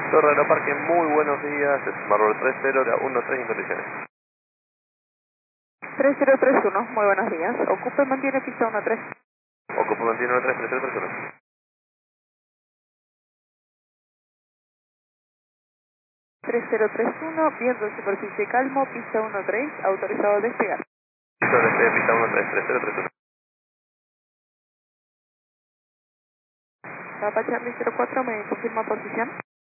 Torre Aeroparque, muy buenos días. Marlboro 3013 en condiciones. 3031, muy buenos días. Ocupe, mantiene pista 13. Ocupo mantiene 3031. 3031, viento de superficie calmo, pista 13, autorizado a despegar. Pista desde pista 3031. Papa Charlie 04, me confirma posición.